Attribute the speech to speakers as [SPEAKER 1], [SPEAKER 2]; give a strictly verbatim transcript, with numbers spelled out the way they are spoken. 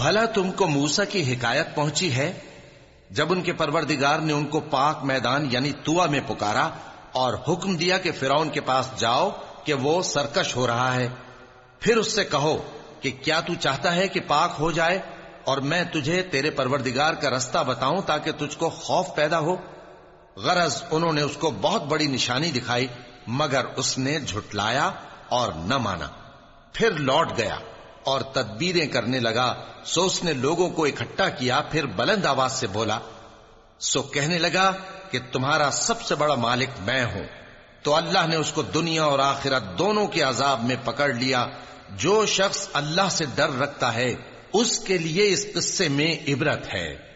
[SPEAKER 1] भला तुमको मूसा की हिकायत पहुंची है जब उनके परवरदिगार ने उनको पाक मैदान यानी तुआ में पुकारा और हुक्म दिया कि फिरौन के पास जाओ कि वो सरकश हो रहा है। फिर उससे कहो कि क्या तू चाहता है कि पाक हो जाए और मैं तुझे तेरे परवरदिगार का रास्ता बताऊं ताकि तुझको खौफ पैदा हो। गरज उन्होंने उसको बहुत बड़ी निशानी दिखाई मगर उसने झुटलाया और न माना। फिर लौट गया और तदबीरें करने लगा। सो उसने लोगों को इकट्ठा किया, फिर बुलंद आवाज से बोला, सो कहने लगा कि तुम्हारा सबसे बड़ा मालिक मैं हूं। तो अल्लाह ने उसको दुनिया और आखिरत दोनों के अजाब में पकड़ लिया। जो शख्स अल्लाह से डर रखता है उसके लिए इस किस्से में इबरत है।